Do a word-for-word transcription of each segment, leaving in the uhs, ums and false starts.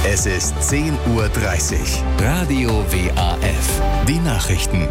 Es ist zehn Uhr dreißig. Radio W A F. Die Nachrichten.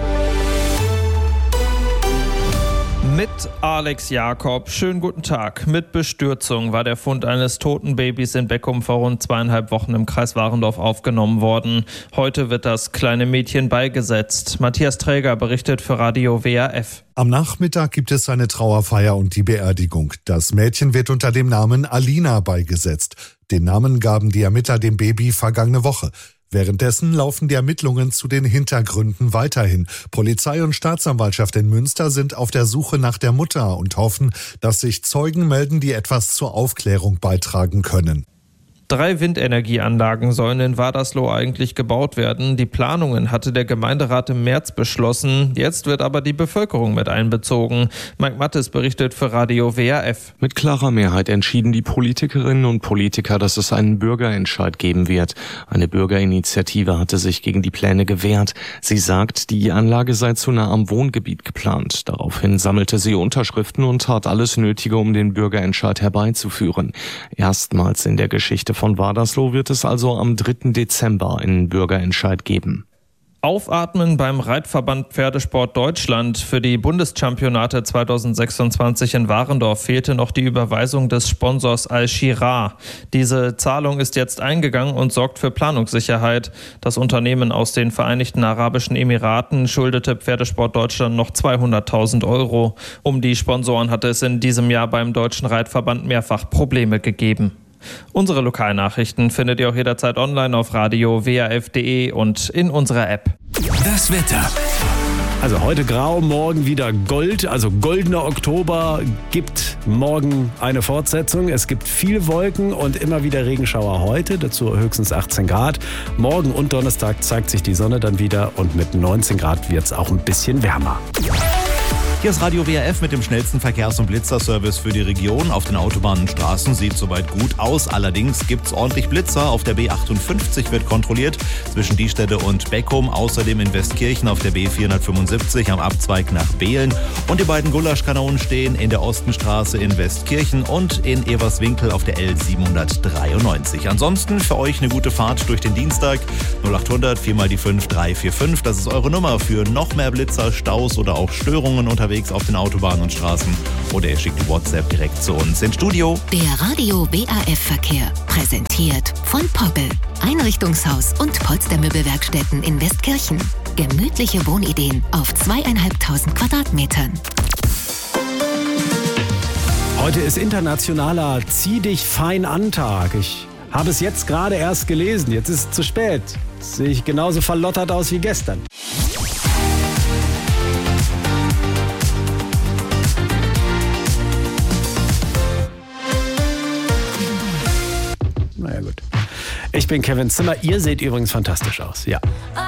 Mit Alex Jakob. Schönen guten Tag. Mit Bestürzung war der Fund eines toten Babys in Beckum vor rund zweieinhalb Wochen im Kreis Warendorf aufgenommen worden. Heute wird das kleine Mädchen beigesetzt. Matthias Träger berichtet für Radio W A F. Am Nachmittag gibt es eine Trauerfeier und die Beerdigung. Das Mädchen wird unter dem Namen Alina beigesetzt. Den Namen gaben die Ermittler dem Baby vergangene Woche. Währenddessen laufen die Ermittlungen zu den Hintergründen weiterhin. Polizei und Staatsanwaltschaft in Münster sind auf der Suche nach der Mutter und hoffen, dass sich Zeugen melden, die etwas zur Aufklärung beitragen können. Drei Windenergieanlagen sollen in Wadersloh eigentlich gebaut werden. Die Planungen hatte der Gemeinderat im März beschlossen. Jetzt wird aber die Bevölkerung mit einbezogen. Mike Mattes berichtet für Radio W A F. Mit klarer Mehrheit entschieden die Politikerinnen und Politiker, dass es einen Bürgerentscheid geben wird. Eine Bürgerinitiative hatte sich gegen die Pläne gewehrt. Sie sagt, die Anlage sei zu nah am Wohngebiet geplant. Daraufhin sammelte sie Unterschriften und tat alles Nötige, um den Bürgerentscheid herbeizuführen. Erstmals in der Geschichte von Wadersloh wird es also am dritten Dezember einen Bürgerentscheid geben. Aufatmen beim Reitverband Pferdesport Deutschland. Für die Bundeschampionate zweitausendsechsundzwanzig in Warendorf fehlte noch die Überweisung des Sponsors Al-Shirah. Diese Zahlung ist jetzt eingegangen und sorgt für Planungssicherheit. Das Unternehmen aus den Vereinigten Arabischen Emiraten schuldete Pferdesport Deutschland noch zweihunderttausend Euro. Um die Sponsoren hatte es in diesem Jahr beim Deutschen Reitverband mehrfach Probleme gegeben. Unsere Lokalnachrichten findet ihr auch jederzeit online auf radio w a f punkt d e und in unserer App. Das Wetter. Also heute grau, morgen wieder Gold, also goldener Oktober, gibt morgen eine Fortsetzung. Es gibt viel Wolken und immer wieder Regenschauer heute, dazu höchstens achtzehn Grad. Morgen und Donnerstag zeigt sich die Sonne dann wieder und mit neunzehn Grad wird es auch ein bisschen wärmer. Hier ist Radio W A F mit dem schnellsten Verkehrs- und Blitzerservice für die Region. Auf den Autobahnen und Straßen sieht soweit gut aus. Allerdings gibt es ordentlich Blitzer. Auf der B achtundfünfzig wird kontrolliert zwischen Diestätte und Beckum. Außerdem in Westkirchen auf der B vierhundertfünfundsiebzig am Abzweig nach Behlen. Und die beiden Gulaschkanonen stehen in der Ostenstraße in Westkirchen und in Everswinkel auf der L siebenhundertdreiundneunzig. Ansonsten für euch eine gute Fahrt durch den Dienstag. null achthundert vier mal die fünf drei vier fünf. Das ist eure Nummer für noch mehr Blitzer, Staus oder auch Störungen unterwegs auf den Autobahnen und Straßen, oder ihr schickt die WhatsApp direkt zu uns ins Studio. Der Radio W A F-Verkehr, präsentiert von Poppel, Einrichtungshaus und Polstermöbelwerkstätten in Westkirchen. Gemütliche Wohnideen auf zweieinhalbtausend Quadratmetern. Heute ist internationaler Zieh dich fein an Tag. Ich habe es jetzt gerade erst gelesen, jetzt ist es zu spät. Jetzt sehe ich genauso verlottert aus wie gestern. Naja gut. Ich bin Kevin Zimmer. Ihr seht übrigens fantastisch aus. Ja.